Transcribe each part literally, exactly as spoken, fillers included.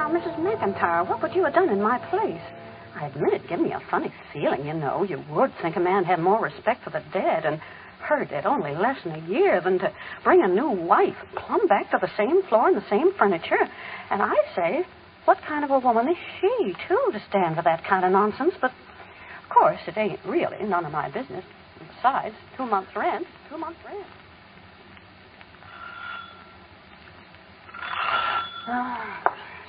Now, Missus McIntyre, what would you have done in my place? I admit it gave me a funny feeling, you know. You would think a man had more respect for the dead and her dead only less than a year than to bring a new wife plumb back to the same floor and the same furniture. And I say, what kind of a woman is she, too, to stand for that kind of nonsense? But, of course, it ain't really none of my business. Besides, two months' rent, two months' rent. Oh.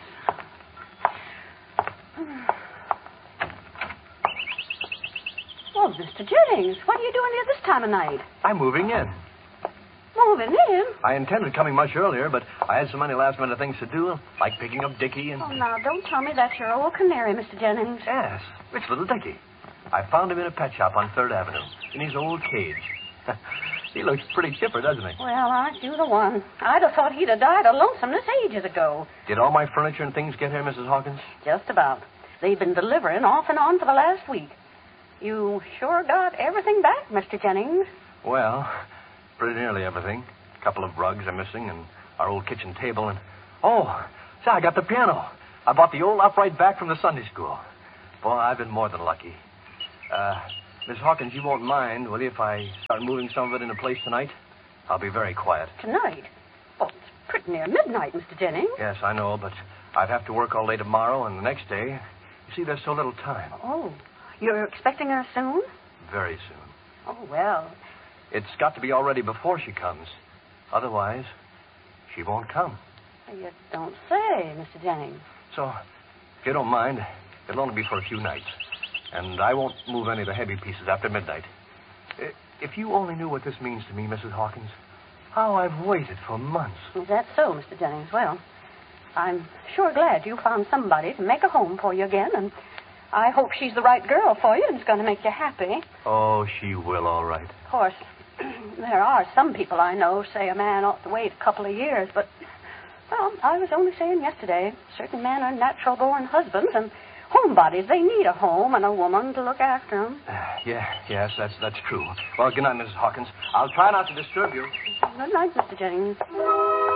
Oh, Mister Jennings, what are you doing here this time of night? I'm moving in. Moving in? I intended coming much earlier, but I had so many last-minute things to do, like picking up Dickie and... Oh, now, don't tell me that's your old canary, Mister Jennings. Yes, rich little Dickie. I found him in a pet shop on third Avenue, in his old cage. He looks pretty chipper, doesn't he? Well, aren't you the one? I'd have thought he'd have died of lonesomeness ages ago. Did all my furniture and things get here, Missus Hawkins? Just about. They've been delivering off and on for the last week. You sure got everything back, Mister Jennings? Well, pretty nearly everything. A couple of rugs are missing and our old kitchen table and... Oh, see, I got the piano. I bought the old upright back from the Sunday school. Boy, I've been more than lucky. Uh, Miss Hawkins, you won't mind, will you, if I start moving some of it into place tonight? I'll be very quiet. Tonight? Oh, it's pretty near midnight, Mister Jennings. Yes, I know, but I'd have to work all day tomorrow and the next day. You see, there's so little time. Oh, you're expecting her soon? Very soon. Oh, well. It's got to be all ready before she comes. Otherwise, she won't come. You don't say, Mister Jennings. So, if you don't mind, it'll only be for a few nights. And I won't move any of the heavy pieces after midnight. If you only knew what this means to me, Missus Hawkins, how I've waited for months. Is that so, Mister Jennings? Well, I'm sure glad you found somebody to make a home for you again, and I hope she's the right girl for you and is going to make you happy. Oh, she will, all right. Of course, there are some people I know say a man ought to wait a couple of years, but, well, I was only saying yesterday, certain men are natural-born husbands, and homebodies, they need a home and a woman to look after them. Uh, yeah, yes, that's that's true. Well, good night, Missus Hawkins. I'll try not to disturb you. Good night, Mister Jennings.